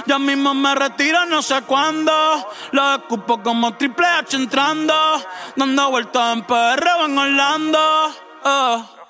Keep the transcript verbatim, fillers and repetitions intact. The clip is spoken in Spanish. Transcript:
Ya mismo me retiro, no sé cuándo. Lo escupo como Triple H entrando. Dando vueltas en P R o en Orlando. Oh.